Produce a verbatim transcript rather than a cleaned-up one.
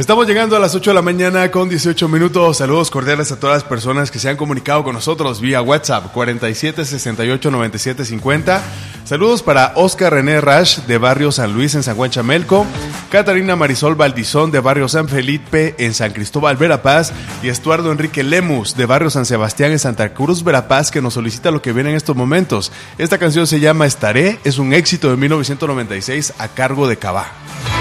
Estamos llegando a las ocho de la mañana con dieciocho minutos. Saludos cordiales a todas las personas que se han comunicado con nosotros vía WhatsApp cuarenta y siete sesenta y ocho noventa y siete cincuenta. Saludos para Oscar René Rash de Barrio San Luis en San Juan Chamelco, Catarina Marisol Valdizón de Barrio San Felipe en San Cristóbal Verapaz y Estuardo Enrique Lemus de Barrio San Sebastián en Santa Cruz Verapaz, que nos solicita lo que viene en estos momentos. Esta canción se llama Estaré, es un éxito de mil novecientos noventa y seis a cargo de Cabá.